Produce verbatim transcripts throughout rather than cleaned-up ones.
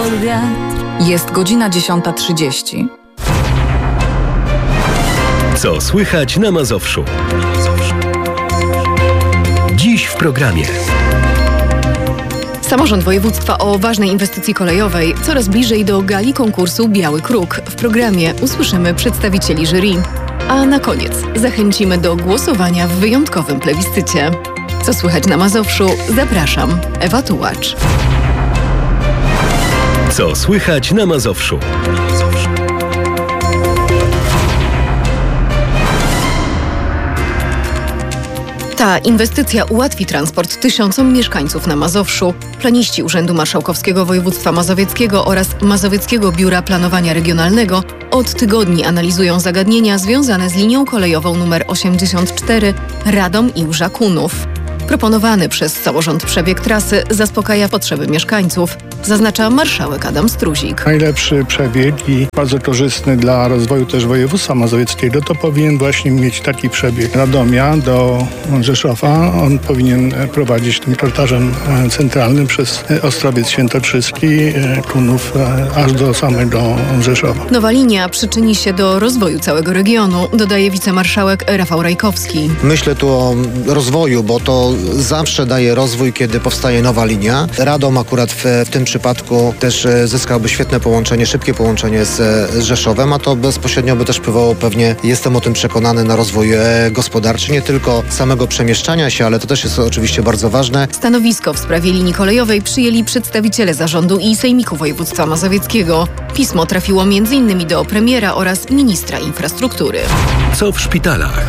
pod wiatr. Jest godzina dziesiąta trzydzieści. Co słychać na Mazowszu? Dziś w programie. Samorząd województwa o ważnej inwestycji kolejowej coraz bliżej do gali konkursu Biały Kruk. W programie usłyszymy przedstawicieli jury. A na koniec zachęcimy do głosowania w wyjątkowym plebiscycie. Co słychać na Mazowszu? Zapraszam, Ewa Tułacz. Co słychać na Mazowszu? Ta inwestycja ułatwi transport tysiącom mieszkańców na Mazowszu. Planiści Urzędu Marszałkowskiego Województwa Mazowieckiego oraz Mazowieckiego Biura Planowania Regionalnego od tygodni analizują zagadnienia związane z linią kolejową nr osiemdziesiąt cztery Radom-Iłża-Kunów. Proponowany przez samorząd przebieg trasy zaspokaja potrzeby mieszkańców, zaznacza marszałek Adam Struzik. Najlepszy przebieg i bardzo korzystny dla rozwoju też województwa mazowieckiego to powinien właśnie mieć taki przebieg Radomia do Rzeszowa. On powinien prowadzić tym korytarzem centralnym przez Ostrowiec Świętokrzyski, Kunów aż do samego Rzeszowa. Nowa linia przyczyni się do rozwoju całego regionu, dodaje wicemarszałek Rafał Rajkowski. Myślę tu o rozwoju, bo to zawsze daje rozwój, kiedy powstaje nowa linia. Radom akurat w, w tym przypadku też zyskałby świetne połączenie, szybkie połączenie z, z Rzeszowem, a to bezpośrednio by też wpływało pewnie, jestem o tym przekonany, na rozwój e, gospodarczy, nie tylko samego przemieszczania się, ale to też jest oczywiście bardzo ważne. Stanowisko w sprawie linii kolejowej przyjęli przedstawiciele zarządu i Sejmiku Województwa Mazowieckiego. Pismo trafiło między innymi do premiera oraz ministra infrastruktury. Co w szpitalach?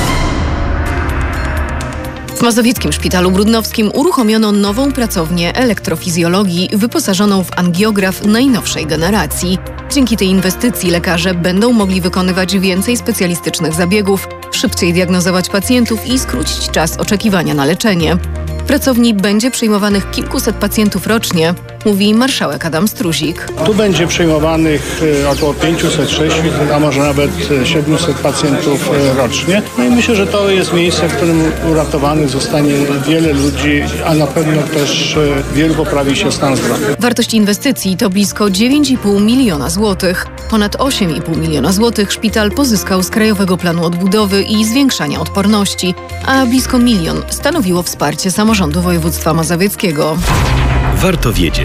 W Mazowieckim Szpitalu Brudnowskim uruchomiono nową pracownię elektrofizjologii wyposażoną w angiograf najnowszej generacji. Dzięki tej inwestycji lekarze będą mogli wykonywać więcej specjalistycznych zabiegów, szybciej diagnozować pacjentów i skrócić czas oczekiwania na leczenie. W pracowni będzie przyjmowanych kilkuset pacjentów rocznie, mówi marszałek Adam Struzik. Tu będzie przyjmowanych około pięćset, sześćset, a może nawet siedemset pacjentów rocznie. No i myślę, że to jest miejsce, w którym uratowanych zostanie wiele ludzi, a na pewno też wielu poprawi się stan zdrowia. Wartość inwestycji to blisko dziewięć i pół miliona złotych. Ponad osiem i pół miliona złotych szpital pozyskał z Krajowego Planu Odbudowy i Zwiększania Odporności, a blisko milion stanowiło wsparcie samorządu województwa mazowieckiego. Warto wiedzieć.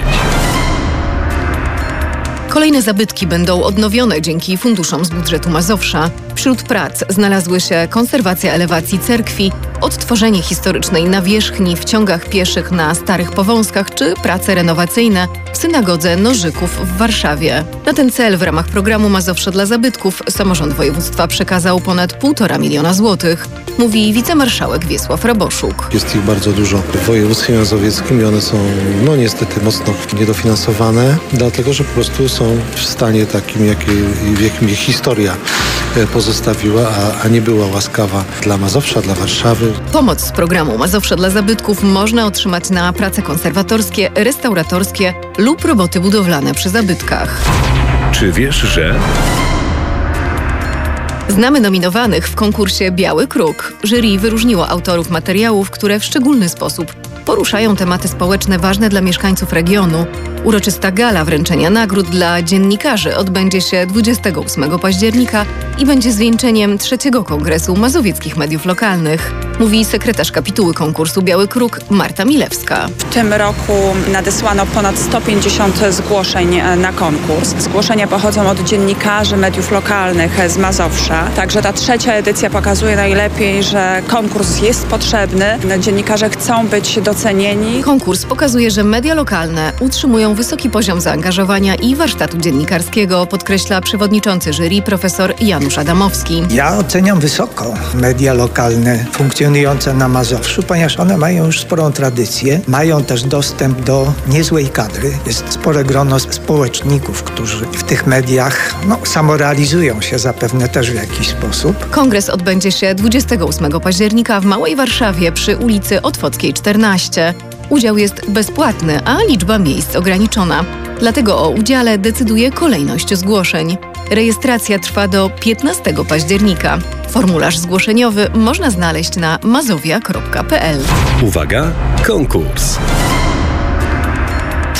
Kolejne zabytki będą odnowione dzięki funduszom z budżetu Mazowsza. Wśród prac znalazły się konserwacja elewacji cerkwi, odtworzenie historycznej nawierzchni w ciągach pieszych na starych powązkach czy prace renowacyjne w synagodze Nożyków w Warszawie. Na ten cel w ramach programu Mazowsze dla zabytków samorząd województwa przekazał ponad półtora miliona złotych, mówi wicemarszałek Wiesław Raboszuk. Jest ich bardzo dużo w województwie mazowieckim i one są no niestety mocno niedofinansowane, dlatego że po prostu są w stanie takim, jaki, w jakim ich historia pozostawiła, a, a nie była łaskawa dla Mazowsza, dla Warszawy. Pomoc z programu Mazowsze dla zabytków można otrzymać na prace konserwatorskie, restauratorskie lub roboty budowlane przy zabytkach. Czy wiesz, że... Znamy nominowanych w konkursie Biały Kruk. Jury wyróżniło autorów materiałów, które w szczególny sposób poruszają tematy społeczne ważne dla mieszkańców regionu. Uroczysta gala wręczenia nagród dla dziennikarzy odbędzie się dwudziestego ósmego października i będzie zwieńczeniem trzeciego Kongresu Mazowieckich Mediów Lokalnych, mówi sekretarz kapituły konkursu Biały Kruk Marta Milewska. W tym roku nadesłano ponad sto pięćdziesiąt zgłoszeń na konkurs. Zgłoszenia pochodzą od dziennikarzy mediów lokalnych z Mazowsza. Także ta trzecia edycja pokazuje najlepiej, że konkurs jest potrzebny. Dziennikarze chcą być docenieni. Konkurs pokazuje, że media lokalne utrzymują wysoki poziom zaangażowania i warsztatu dziennikarskiego, podkreśla przewodniczący jury profesor Janusz Adamowski. Ja oceniam wysoko media lokalne funkcjonujące na Mazowszu, ponieważ one mają już sporą tradycję, mają też dostęp do niezłej kadry. Jest spore grono społeczników, którzy w tych mediach no, samorealizują się zapewne też w jakiś sposób. Kongres odbędzie się dwudziestego ósmego października w Małej Warszawie przy ulicy Otwockiej czternaście. Udział jest bezpłatny, a liczba miejsc ograniczona. Dlatego o udziale decyduje kolejność zgłoszeń. Rejestracja trwa do piętnastego października. Formularz zgłoszeniowy można znaleźć na mazowia kropka p l. Uwaga, konkurs!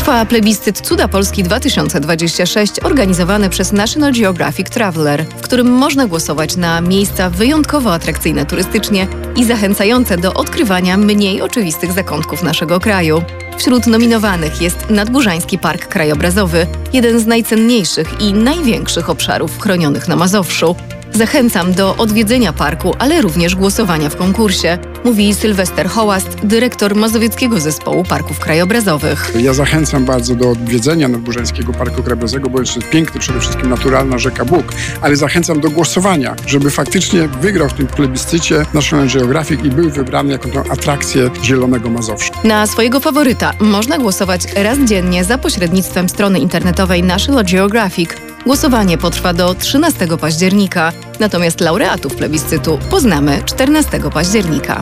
Trwa plebiscyt Cuda Polski dwa tysiące dwudziesty szósty organizowany przez National Geographic Traveler, w którym można głosować na miejsca wyjątkowo atrakcyjne turystycznie i zachęcające do odkrywania mniej oczywistych zakątków naszego kraju. Wśród nominowanych jest Nadburzański Park Krajobrazowy, jeden z najcenniejszych i największych obszarów chronionych na Mazowszu. Zachęcam do odwiedzenia parku, ale również głosowania w konkursie, mówi Sylwester Hołast, dyrektor Mazowieckiego Zespołu Parków Krajobrazowych. Ja zachęcam bardzo do odwiedzenia Nadburzańskiego Parku Krajobrazowego, bo jest piękny, przede wszystkim naturalna rzeka Bóg, ale zachęcam do głosowania, żeby faktycznie wygrał w tym plebiscycie National Geographic i był wybrany jako tą atrakcję Zielonego Mazowsza. Na swojego faworyta można głosować raz dziennie za pośrednictwem strony internetowej National Geographic. Głosowanie potrwa do trzynastego października, natomiast laureatów plebiscytu poznamy czternastego października.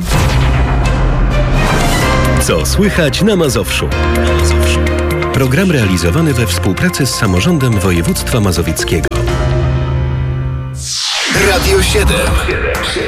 Co słychać na Mazowszu? Program realizowany we współpracy z Samorządem Województwa Mazowieckiego. Radio siedem.